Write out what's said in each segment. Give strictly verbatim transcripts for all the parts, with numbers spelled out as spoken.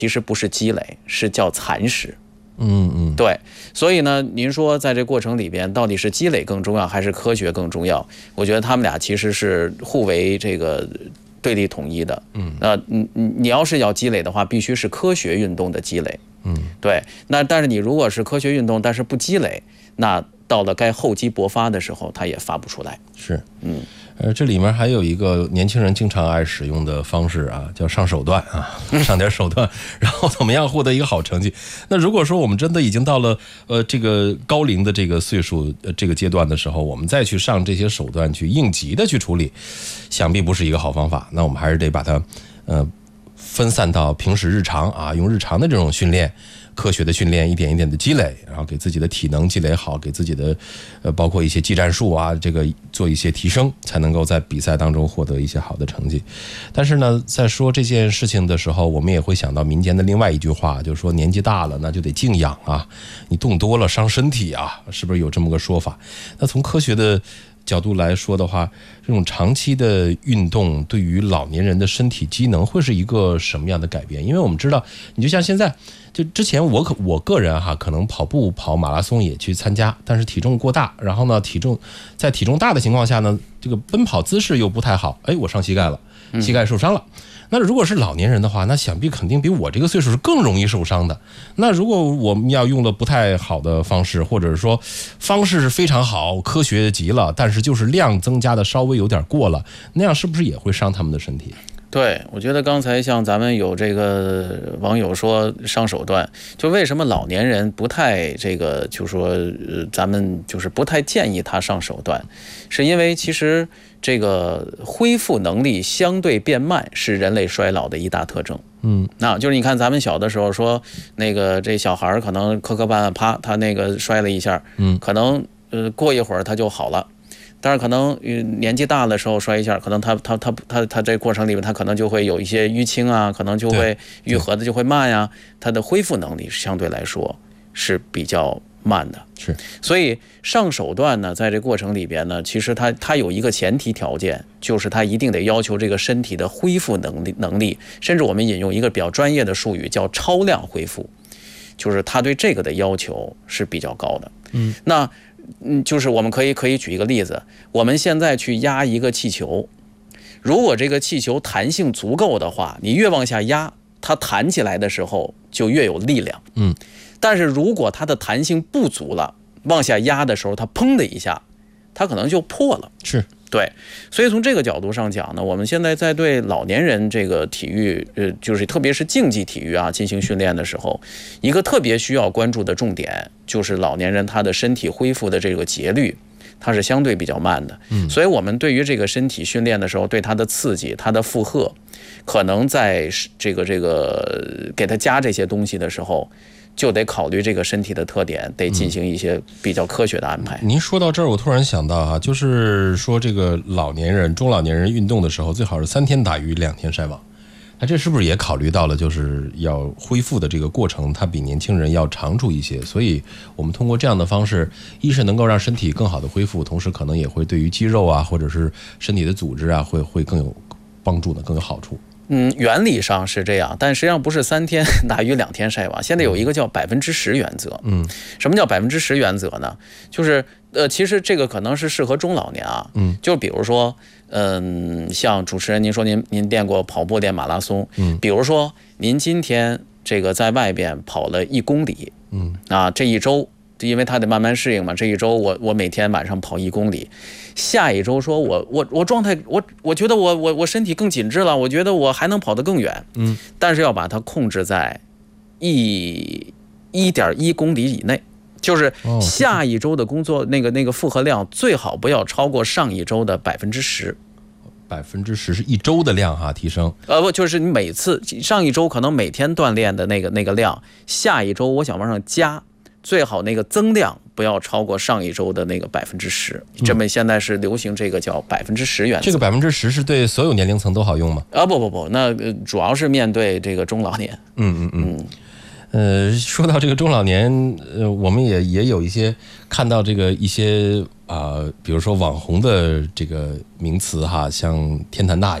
其实不是积累，是叫蚕食。 嗯嗯， 对，所以呢，您说在这过程里边，到底是积累更重要，还是科学更重要？我觉得他们俩其实是互为这个对立统一的。 嗯， 那你你要是要积累的话，必须是科学运动的积累。 嗯， 对。那但是你如果是科学运动，但是不积累，那到了该厚积薄发的时候，它也发不出来。 是， 嗯。 呃，这里面还有一个年轻人经常爱使用的方式啊，叫上手段啊，上点手段，然后怎么样获得一个好成绩？那如果说我们真的已经到了呃这个高龄的这个岁数呃这个阶段的时候，我们再去上这些手段去应急的去处理，想必不是一个好方法。那我们还是得把它呃分散到平时日常啊，用日常的这种训练。科学的训练，一点一点的积累，然后给自己的体能积累好，给自己的呃包括一些技战术啊，这个做一些提升，才能够在比赛当中获得一些好的成绩。但是呢，在说这件事情的时候，我们也会想到民间的另外一句话，就是说年纪大了那就得静养啊，你动多了伤身体啊，是不是有这么个说法？那从科学的角度来说的话，这种长期的运动对于老年人的身体机能会是一个什么样的改变？因为我们知道，你就像现在，就之前我可我个人哈，可能跑步跑马拉松也去参加，但是体重过大，然后呢，体重在体重大的情况下呢，这个奔跑姿势又不太好，哎，我伤膝盖了，膝盖受伤了。嗯，那如果是老年人的话，那想必肯定比我这个岁数是更容易受伤的。那如果我们要用了不太好的方式，或者是说方式是非常好，科学极了，但是就是量增加的稍微有点过了，那样是不是也会伤他们的身体？ 对，我觉得刚才像咱们有这个网友说上手段，就为什么老年人不太这个，就说呃，咱们就是不太建议他上手段，是因为其实这个恢复能力相对变慢是人类衰老的一大特征。 嗯， 那就是你看咱们小的时候说那个这小孩可能磕磕绊绊，啪，他那个摔了一下，嗯，可能呃过一会儿他就好了。但是可能年纪大的时候摔一下，可能他他他他他这过程里面他可能就会有一些淤青啊，可能就会愈合的就会慢呀，他的恢复能力相对来说是比较慢的。 是， 所以上手段呢，在这过程里边呢，其实它它有一个前提条件，就是它一定得要求这个身体的恢复能力能力，甚至我们引用一个比较专业的术语叫超量恢复，就是它对这个的要求是比较高的。嗯，那。嗯，就是我们可以可以举一个例子，我们现在去压一个气球，如果这个气球弹性足够的话，你越往下压，它弹起来的时候就越有力量。嗯，但是如果它的弹性不足了，往下压的时候，它砰的一下，它可能就破了。 是。 对，所以从这个角度上讲呢，我们现在在对老年人这个体育，呃，就是特别是竞技体育啊进行训练的时候，一个特别需要关注的重点就是老年人他的身体恢复的这个节律，它是相对比较慢的。嗯，所以我们对于这个身体训练的时候，对它的刺激、它的负荷，可能在这个这个给它加这些东西的时候，就得考虑这个身体的特点，得进行一些比较科学的安排。 您说到这儿，我突然想到啊，就是说这个老年人、中老年人运动的时候，最好是三天打鱼两天晒网。那这是不是也考虑到了，就是要恢复的这个过程，它比年轻人要长出一些？所以我们通过这样的方式，一是能够让身体更好的恢复，同时可能也会对于肌肉啊，或者是身体的组织啊，会会更有帮助的，更有好处。 嗯，原理上是这样，但实际上不是三天打鱼两天晒网。现在有一个叫百分之十原则。嗯，什么叫百分之十原则呢？就是呃，其实这个可能是适合中老年啊。嗯，就比如说，嗯，像主持人您说您您练过跑步、练马拉松。嗯，比如说您今天这个在外边跑了一公里。嗯，啊，这一周。因为他得慢慢适应嘛，这一周我我每天晚上跑一公里，下一周说我我我状态我我觉得我我我身体更紧致了，我觉得我还能跑得更远，嗯，但是要把它控制在一一点一公里以内，就是下一周的工作那个那个负荷量最好不要超过上一周的百分之十。 百分之十是一周的量哈，提升。 呃不，就是你每次上一周可能每天锻炼的那个那个量，下一周我想往上加。最好那个增量不要超过上一周的那个百分之十，这么现在是流行这个叫百分之十原则。 这个百分之十是对所有年龄层都好用吗？ 啊不不不，那主要是面对这个中老年。 嗯嗯嗯。呃，说到这个中老年，呃，我们也也有一些看到这个一些啊、呃，比如说网红的这个名词哈，像天坛大爷啊，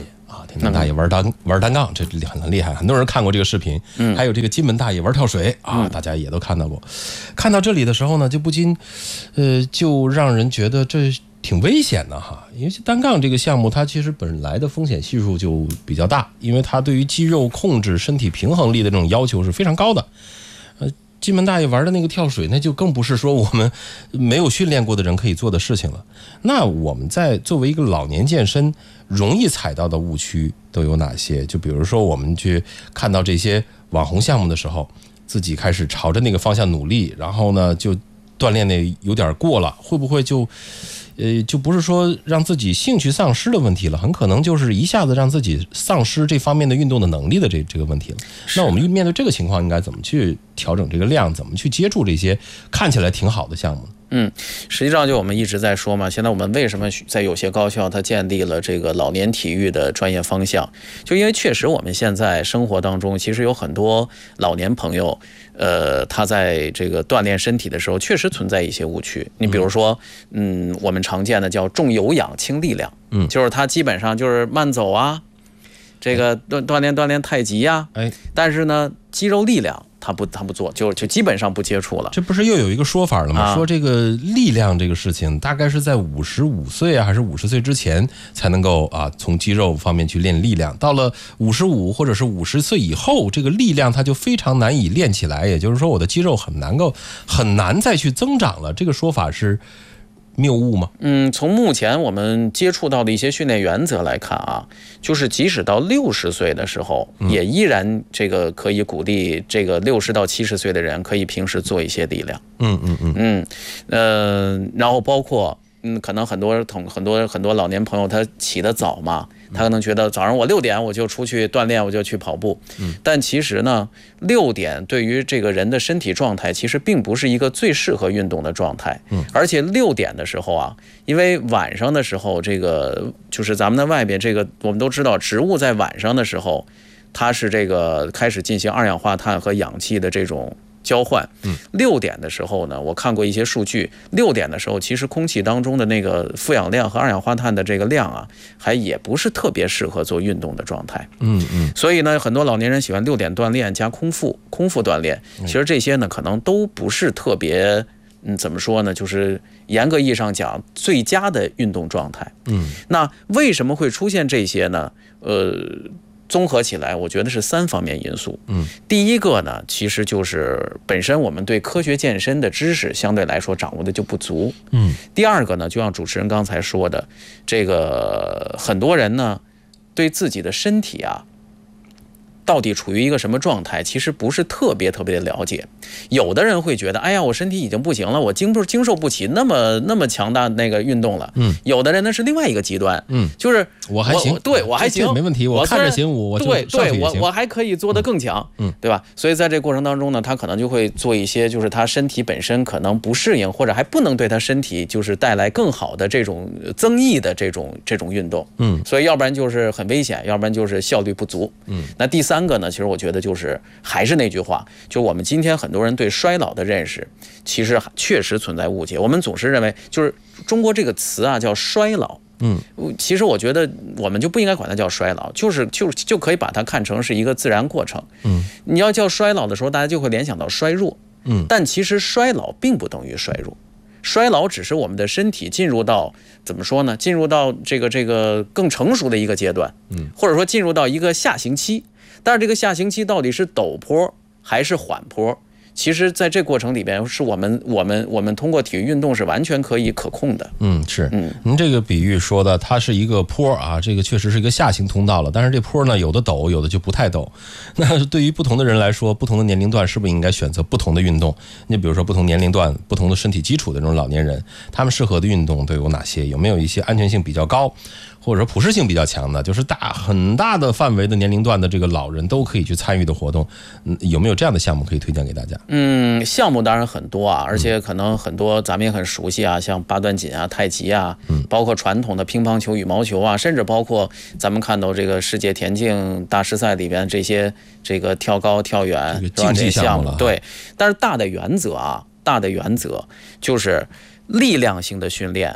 天津大爷玩单、嗯、玩单杠，这很很厉害，很多人看过这个视频。嗯，还有这个金门大爷玩跳水啊，大家也都看到过。看到这里的时候呢，就不禁，呃，就让人觉得这挺危险的哈。因为单杠这个项目，它其实本来的风险系数就比较大，因为它对于肌肉控制、身体平衡力的这种要求是非常高的。呃。金门大爷玩的那个跳水，那就更不是说我们没有训练过的人可以做的事情了。那我们在作为一个老年健身，容易踩到的误区都有哪些？就比如说我们去看到这些网红项目的时候，自己开始朝着那个方向努力，然后呢就锻炼的有点过了，会不会就呃，就不是说让自己兴趣丧失的问题了，很可能就是一下子让自己丧失这方面的运动的能力的这这个问题了。那我们面对这个情况，应该怎么去调整这个量，怎么去接触这些看起来挺好的项目呢？ 嗯，实际上就我们一直在说嘛，现在我们为什么在有些高校它建立了这个老年体育的专业方向，就因为确实我们现在生活当中其实有很多老年朋友，呃，他在这个锻炼身体的时候确实存在一些误区。你比如说，嗯，我们常见的叫重有氧轻力量，嗯，就是他基本上就是慢走啊，这个锻锻炼锻炼太极呀，哎，但是呢，肌肉力量。他不，他不做，就就基本上不接触了。 这不是又有一个说法了吗？啊、说这个力量这个事情，大概是在五十五岁啊，还是五十岁之前才能够啊，从肌肉方面去练力量。到了五十五或者是五十岁以后，这个力量它就非常难以练起来。也就是说，我的肌肉很难够很难再去增长了。这个说法是谬误吗？ 嗯，从目前我们接触到的一些训练原则来看啊，就是即使到六十岁的时候，嗯、也依然这个可以鼓励这个六十到七十岁的人可以平时做一些力量。 嗯嗯嗯嗯呃，然后包括嗯，可能很多同很多很多老年朋友他起得早嘛，他可能觉得早上我六点我就出去锻炼，我就去跑步。嗯，但其实呢，六点对于这个人的身体状态其实并不是一个最适合运动的状态。嗯，而且六点的时候啊，因为晚上的时候，这个就是咱们的外边这个我们都知道，植物在晚上的时候，它是这个开始进行二氧化碳和氧气的这种交换。嗯，六点的时候呢，我看过一些数据，六点的时候，其实空气当中的那个负氧量和二氧化碳的这个量啊，还也不是特别适合做运动的状态。 嗯嗯， 所以呢，很多老年人喜欢六点锻炼加空腹，空腹锻炼，其实这些呢，可能都不是特别，嗯，怎么说呢，就是严格意义上讲最佳的运动状态。嗯，那为什么会出现这些呢？呃。综合起来，我觉得是三方面因素。嗯，第一个呢，其实就是本身我们对科学健身的知识相对来说掌握的就不足。嗯，第二个呢，就像主持人刚才说的，这个很多人呢，对自己的身体啊，到底处于一个什么状态，其实不是特别特别的了解。有的人会觉得，哎呀，我身体已经不行了，我经不经受不起那么那么强大那个运动了。嗯，有的人呢是另外一个极端，嗯，就是我还行， 对我还行， 没问题，我看着行，我对对我我还可以做得更强，嗯，对吧？所以在这个过程当中呢，他可能就会做一些，就是他身体本身可能不适应，或者还不能对他身体就是带来更好的这种增益的这种这种运动，嗯，所以要不然就是很危险，要不然就是效率不足，嗯。那第三个呢，其实我觉得就是还是那句话，就我们今天很多人对衰老的认识，其实确实存在误解。我们总是认为，就是中国这个词啊叫衰老，嗯，其实我觉得我们就不应该管它叫衰老，就是就就可以把它看成是一个自然过程。嗯，你要叫衰老的时候，大家就会联想到衰弱，嗯，但其实衰老并不等于衰弱。衰老只是我们的身体进入到怎么说呢？进入到这个这个更成熟的一个阶段，嗯，或者说进入到一个下行期。但是这个下行期到底是陡坡还是缓坡？其实在这过程里边，是我们我们我们通过体育运动是完全可以可控的。 嗯，是，嗯，您这个比喻说的，它是一个坡啊，这个确实是一个下行通道了。但是这坡呢，有的陡，有的就不太陡。那对于不同的人来说，不同的年龄段，是不是应该选择不同的运动？你比如说，不同年龄段、不同的身体基础的这种老年人，他们适合的运动都有哪些？有没有一些安全性比较高，或者说普适性比较强的，就是大很大的范围的年龄段的这个老人都可以去参与的活动？嗯，有没有这样的项目可以推荐给大家？ 嗯，项目当然很多啊，而且可能很多咱们也很熟悉啊，像八段锦啊、太极啊，嗯，包括传统的乒乓球、羽毛球啊，甚至包括咱们看到这个世界田径大师赛里边这些这个跳高、跳远这个竞技项目了。 对，但是大的原则啊，大的原则就是力量性的训练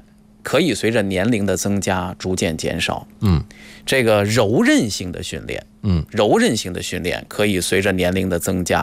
可以随着年龄的增加逐渐减少。 嗯， 这个柔韧性的训练， 嗯， 柔韧性的训练可以随着年龄的增加